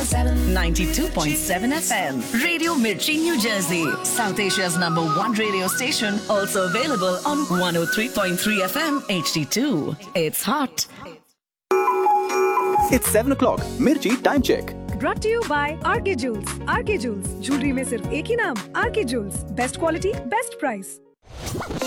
92.7 FM. Radio Mirchi, New Jersey. South Asia's #1 radio station. Also available on 103.3 FM HD2. It's hot. It's 7 o'clock. Mirchi time check. Brought to you by RK Jewels. RK Jewels, jewelry में सिर्फ एक ही नाम, RK Jewels. Best quality, best price.